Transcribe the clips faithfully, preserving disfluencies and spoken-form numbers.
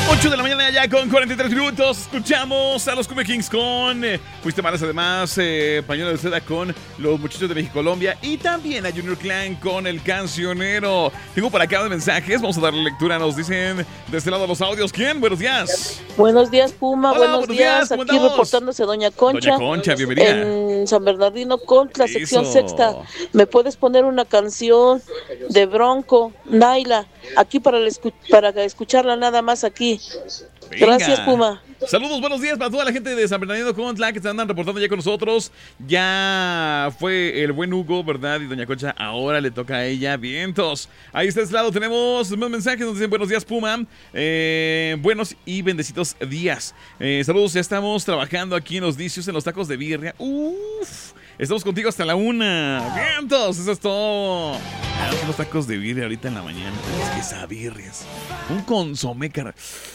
ocho de la mañana ya con cuarenta y tres minutos. Escuchamos a los Cumbia Kings con eh, Fuiste Malas, además eh, Pañuelo de Seda con los Muchachos de México Colombia y también a Junior Clan con El Cancionero. Tengo por acá de mensajes, vamos a darle lectura. Nos dicen de este lado los audios. ¿Quién? Buenos días. Buenos días, Puma. Hola, buenos, buenos días. días. Aquí reportándose Doña Concha. Doña Concha, bienvenida. En San Bernardino con la sección Eso. sexta. ¿Me puedes poner una canción de Bronco, Naila? Aquí para, la escu- para escucharla nada más aquí. Venga. Gracias, Puma. Saludos, buenos días para toda la gente de San Bernardino Contla que se andan reportando ya con nosotros. Ya fue el buen Hugo, ¿verdad? Y Doña Concha, ahora le toca a ella. Vientos. Ahí está, de este lado tenemos más mensajes. Nos dicen buenos días, Puma. Eh, buenos y bendecitos días. Eh, saludos, ya estamos trabajando aquí en los Dicios, en los tacos de birria. Uf. Estamos contigo hasta la una. Vientos, eso es todo. Ah, unos tacos de birria ahorita en la mañana. Es que sabirrias. Un consomé, cara.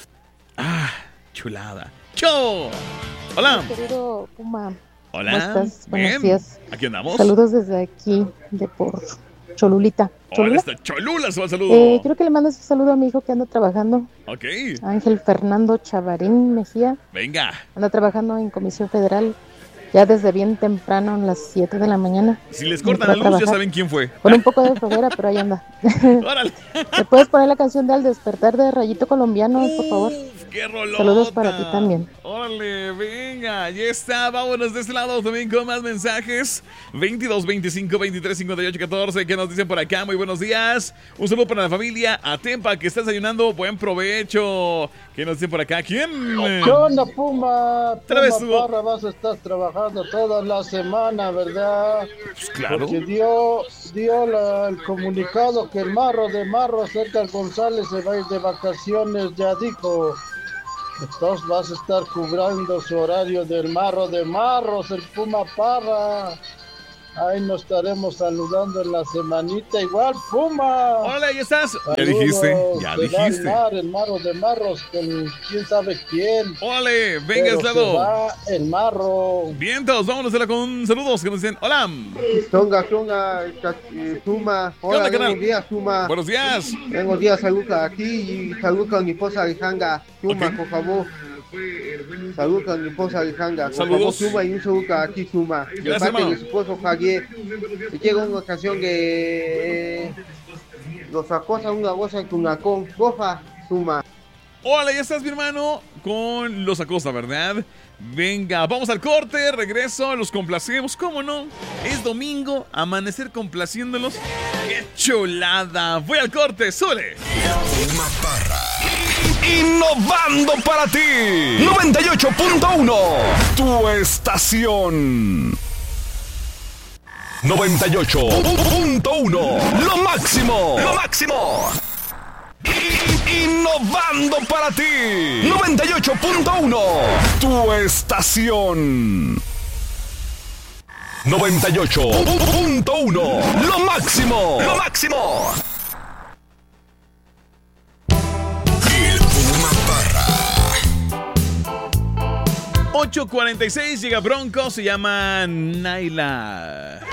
Ah, chulada. ¡Cho! Hola. Querido Puma. Hola. ¿Cómo estás? Buenos Bien. días. Aquí andamos. Saludos desde aquí, de por Cholulita. Hola, ¿Cholula? está Cholula, se va el saludo. Eh, quiero que le mandes un saludo a mi hijo que anda trabajando. Ok. Ángel Fernando Chavarín Mejía. Venga. Anda trabajando en Comisión Federal. Ya desde bien temprano, a las siete de la mañana. Si les cortan la luz, ya saben quién fue. Con un poco de flojera, pero ahí anda. Órale. ¿Me puedes poner la canción de Al Despertar de Rayito Colombiano, por favor? ¡Qué rolota! Saludos para ti también. Órale, venga, ya está, vámonos de este lado también con más mensajes. veintidós, veinticinco, veintitrés, cincuenta y ocho, catorce, ¿qué nos dicen por acá? Muy buenos días. Un saludo para la familia Atempa que está desayunando. Buen provecho. ¿Qué nos dicen por acá? ¿Quién? ¿Qué onda, Puma? Otra vez, Puma Hugo. Parra, vas a estar trabajando toda la semana, ¿verdad? Pues claro. Porque dio, dio la- el comunicado que el marro de marro, César González, se va a ir de vacaciones, ya dijo. Entonces vas a estar cubriendo su horario del marro de marros, el Puma Parra. Ahí nos estaremos saludando en la semanita igual, Puma. Hola, ya estás. Saludos, Ya dijiste, ya se va dijiste. El, mar, el marro de marros con quién sabe quién. Órale, venga, Pero este lado. se va el marro. Vientos, vámonos a la con saludos que nos dicen. Hola. Tonga, Tonga, eh, Suma. ¿Qué onda, Hola, canal? buenos días, Suma. Buenos días. Buenos días, saludos aquí y saludos a mi esposa Alejandra. Suma, Ok. por favor. Saludos a mi esposa Alejandra. Por Saludos. favor, Suma, y un saludo aquí, Suma. De Gracias, parte hermano. de su esposo Javier. Le llega una ocasión que eh, los acosa una goza con una con gofa, Suma. Hola, ya estás, mi hermano, con los Acosta, ¿verdad? Venga, vamos al corte, regreso, los complacemos, ¿cómo no? Es domingo, amanecer complaciéndolos. ¡Qué chulada! Voy al corte, ¡sule! Puma Parra. Innovando para ti. noventa y ocho punto uno. Tu estación. noventa y ocho punto uno. Lo máximo. Lo máximo. Innovando para ti. noventa y ocho punto uno. Tu estación. noventa y ocho punto uno. Lo máximo. Lo máximo. El Puma Parra. ocho cuarenta y seis, llega Bronco, se llama Naila.